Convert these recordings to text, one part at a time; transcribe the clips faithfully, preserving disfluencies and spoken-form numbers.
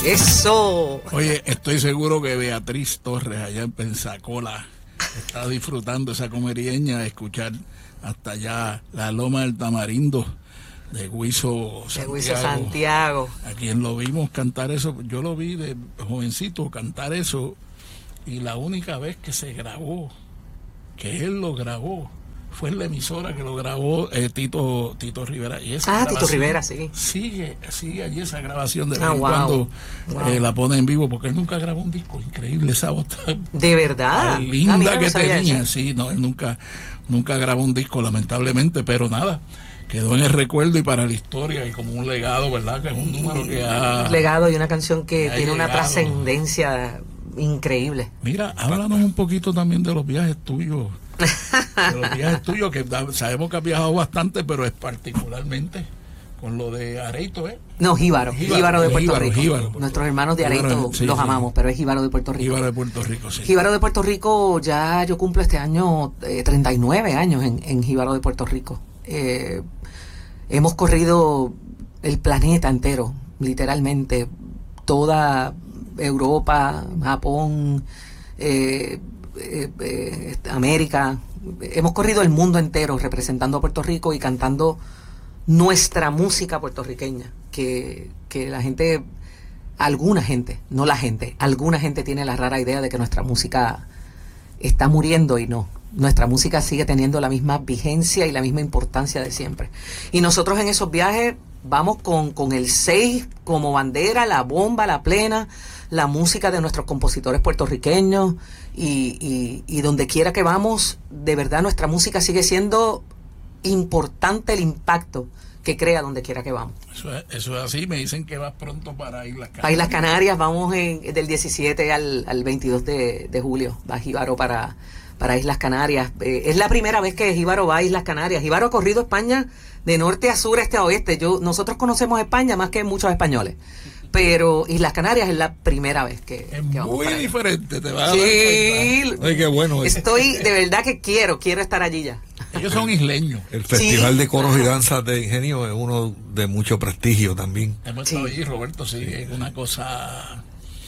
Eso. Oye, estoy seguro que Beatriz Torres allá en Pensacola está disfrutando esa comerieña, escuchar hasta allá la Loma del Tamarindo de Huizo Santiago. De Huizo Santiago. A quien lo vimos cantar eso, yo lo vi de jovencito cantar eso, y la única vez que se grabó, que él lo grabó, fue en la emisora que lo grabó eh, Tito Tito Rivera. Y esa ah, Tito Rivera, sí. Sigue, sigue allí esa grabación de vez ah, en wow. cuando wow. Eh, la pone en vivo, porque él nunca grabó un disco. Increíble esa voz tan, de verdad. tan linda ah, mira, que no tenía. Eso. Sí, no, él nunca, nunca grabó un disco, lamentablemente, pero nada. Quedó en el recuerdo y para la historia y como un legado, ¿verdad? Que es un número que ha... Un legado y una canción que, que tiene una llegado. trascendencia increíble. Mira, háblanos un poquito también de los viajes tuyos. De los viajes tuyos, que sabemos que has viajado bastante, pero es particularmente con lo de Areito, ¿eh? No, Jíbaro, Jíbaro, Jíbaro de Puerto Jíbaro, Rico. Jíbaro. Nuestros hermanos de Areito Jíbaro, sí, los sí. amamos, pero es Jíbaro de Puerto Rico. Jíbaro de Puerto Rico, sí. Jíbaro de Puerto Rico, ya yo cumplo este año eh, treinta y nueve años en, en Jíbaro de Puerto Rico. Eh, hemos corrido el planeta entero, literalmente, toda Europa, Japón, eh, eh, eh, América. Hemos corrido el mundo entero representando a Puerto Rico y cantando nuestra música puertorriqueña, que, que la gente, alguna gente, no la gente, alguna gente tiene la rara idea de que nuestra música está muriendo, y no. Nuestra música sigue teniendo la misma vigencia y la misma importancia de siempre. Y nosotros en esos viajes vamos con, con el seis como bandera, la bomba, la plena, la música de nuestros compositores puertorriqueños, y, y, y donde quiera que vamos, de verdad nuestra música sigue siendo importante, el impacto que crea donde quiera que vamos. Eso es, eso es así. Me dicen que vas pronto para Islas Canarias. Para Islas Canarias vamos en, del diecisiete al, al veintidós de, de julio. Va Jíbaro para, para Islas Canarias. Eh, es la primera vez que Jíbaro va a Islas Canarias. Jíbaro ha corrido España de norte a sur, este a oeste. Yo, nosotros conocemos España más que muchos españoles, pero Islas Canarias es la primera vez que, es que vamos muy para allá. Diferente, te vas sí, a dar cuenta. Ay, qué bueno es. Estoy, de verdad que quiero, quiero estar allí ya. Ellos son isleños. El Festival sí. de Coros y Danzas de Ingenio es uno de mucho prestigio también. Hemos sí. estado allí, Roberto, sí, es una cosa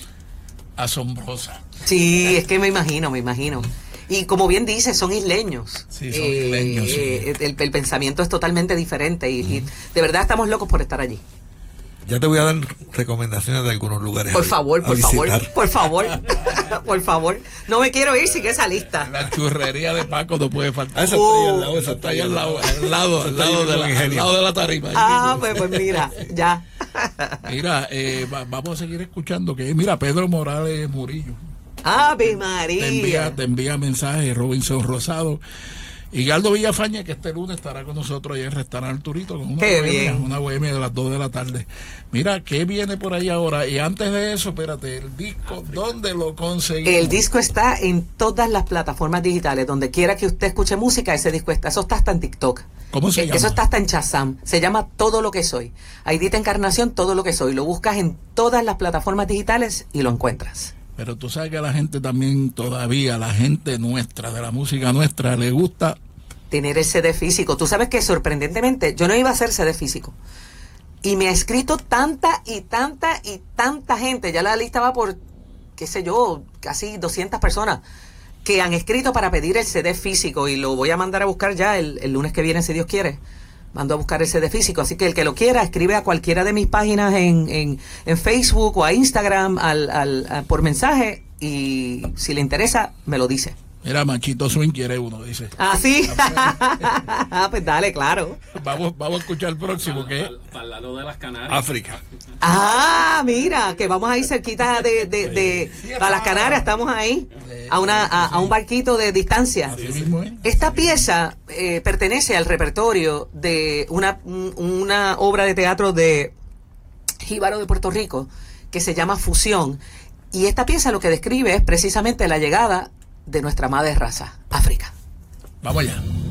asombrosa. Sí, es que me imagino, me imagino. Y como bien dice, son isleños. Sí, son eh, isleños. Sí. Eh, el, el pensamiento es totalmente diferente y, mm. y de verdad estamos locos por estar allí. Ya te voy a dar recomendaciones de algunos lugares. Por a, favor, a por visitar. favor, por favor, por favor. No me quiero ir sin esa lista. La churrería de Paco no puede faltar. Ah, esa uh, está ahí al lado, esa está ahí al lado, al lado, al lado, de, la, al lado de la tarima. Ah, pues, pues mira, ya. Mira, eh, va, vamos a seguir escuchando que, mira, Pedro Morales Murillo. ¡Ave María! Te envía, te envía mensajes, Robinson Rosado. Y Galdo Villafaña, que este lunes estará con nosotros allá en el restaurante Arturito, con una qué bohemia, bien. una bohemia de las dos de la tarde. Mira, ¿qué viene por ahí ahora? Y antes de eso, espérate, el disco, ¿dónde lo conseguimos? El disco está en todas las plataformas digitales. Donde quiera que usted escuche música, ese disco está. Eso está hasta en TikTok. ¿Cómo se eh, llama? Eso está hasta en Shazam. Se llama Todo lo que soy. Aidita Encarnación, Todo lo que soy. Lo buscas en todas las plataformas digitales y lo encuentras. Pero tú sabes que a la gente también, todavía, la gente nuestra, de la música nuestra, le gusta tener el C D físico. Tú sabes que sorprendentemente yo no iba a hacer C D físico y me ha escrito tanta y tanta y tanta gente, ya la lista va por qué sé yo, casi doscientas personas que han escrito para pedir el C D físico, y lo voy a mandar a buscar ya el, el lunes que viene, si Dios quiere. Mando a buscar el C D físico, así que el que lo quiera escribe a cualquiera de mis páginas en, en, en Facebook o a Instagram al, al, a, por mensaje, y si le interesa me lo dice. Mira, Machito Swing quiere uno, dice. Ah, sí. Ah, pues dale, claro. Vamos, vamos a escuchar el próximo, que es para el lado de las Canarias. África. Ah, mira, que vamos ahí cerquita de, de, de para las Canarias, estamos ahí, a una a, a un barquito de distancia. así mismo, ¿eh? Esta pieza eh, pertenece al repertorio de una, una obra de teatro de Jíbaro de Puerto Rico que se llama Fusión, y esta pieza lo que describe es precisamente la llegada de nuestra madre raza, África. Vamos allá.